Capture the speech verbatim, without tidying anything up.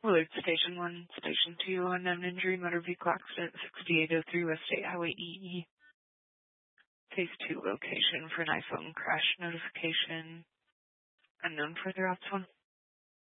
Willard Station one, Station two, unknown injury, motor vehicle accident, sixty-eight oh three West State Highway E E. Phase two location for an iPhone crash notification. Unknown further outs one.